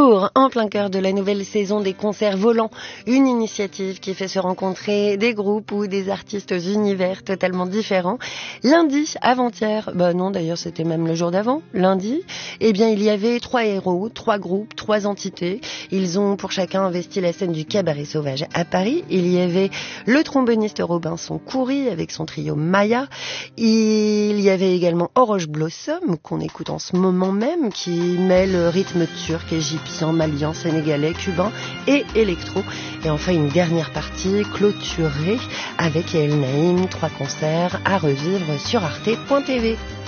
Retour en plein cœur de la nouvelle saison des concerts volants, une initiative qui fait se rencontrer des groupes ou des artistes aux univers totalement différents. Lundi, avant-hier, non d'ailleurs c'était même le jour d'avant, lundi, il y avait 3 héros, 3 groupes, 3 entités. Ils ont pour chacun investi la scène du Cabaret Sauvage à Paris. Il y avait le tromboniste Robinson Coury avec son trio Maya. Il y avait également Oroche Blossom qu'on écoute en ce moment même, qui mêle rythme turc, égyptien, malien, sénégalais, cubain et électro. Et enfin une dernière partie clôturée avec El Naïm, 3 concerts à revivre sur arte.tv.